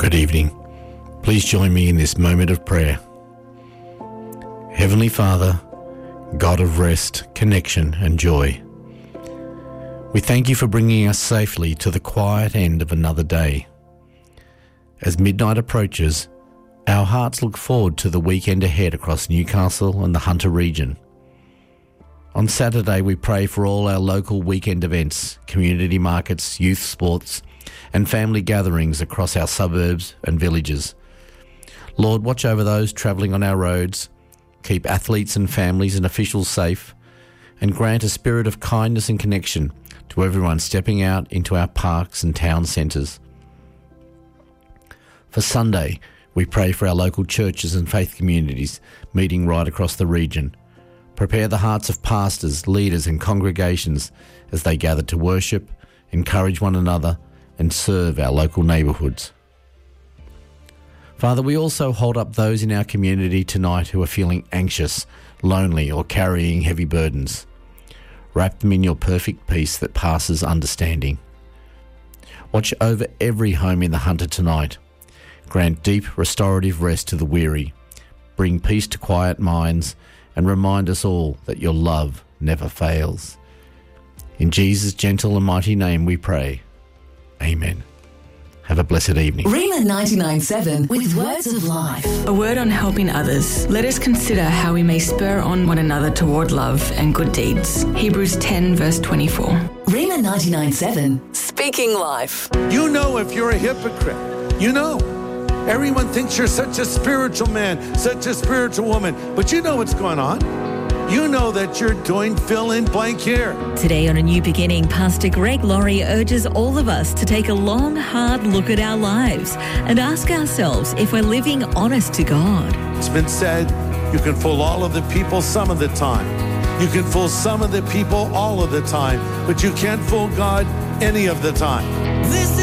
Good evening. Please join me in this moment of prayer. Heavenly Father, God of rest, connection and joy, we thank you for bringing us safely to the quiet end of another day. As midnight approaches, our hearts look forward to the weekend ahead across Newcastle and the Hunter region. On Saturday, we pray for all our local weekend events, community markets, youth sports, and family gatherings across our suburbs and villages. Lord, watch over those travelling on our roads, keep athletes and families and officials safe, and grant a spirit of kindness and connection to everyone stepping out into our parks and town centres. For Sunday, we pray for our local churches and faith communities meeting right across the region. Prepare the hearts of pastors, leaders and congregations as they gather to worship, encourage one another and serve our local neighbourhoods. Father, we also hold up those in our community tonight who are feeling anxious, lonely or carrying heavy burdens. Wrap them in your perfect peace that passes understanding. Watch over every home in the Hunter tonight. Grant deep restorative rest to the weary. Bring peace to quiet minds and remind us all that your love never fails. In Jesus' gentle and mighty name we pray. Amen. Have a blessed evening. Rhema 99.7 with words of life. A word on helping others. Let us consider how we may spur on one another toward love and good deeds. Hebrews 10 verse 24. Rhema 99.7, speaking life. You know if you're a hypocrite. You know. Everyone thinks you're such a spiritual man, such a spiritual woman, but you know what's going on. You know that you're doing fill in blank here. Today on A New Beginning, Pastor Greg Laurie urges all of us to take a long, hard look at our lives and ask ourselves if we're living honest to God. It's been said, you can fool all of the people some of the time. You can fool some of the people all of the time, but you can't fool God any of the time. This